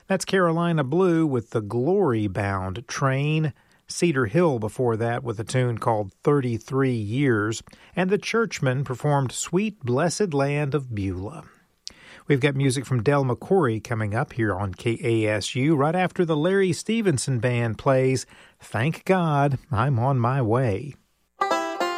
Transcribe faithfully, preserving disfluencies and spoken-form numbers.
That's Carolina Blue with the Glory Bound Train. Cedar Hill before that with a tune called thirty-three years. And the Churchmen performed Sweet Blessed Land of Beulah. We've got music from Del McCoury coming up here on K A S U right after the Larry Stevenson Band plays Thank God I'm on My Way.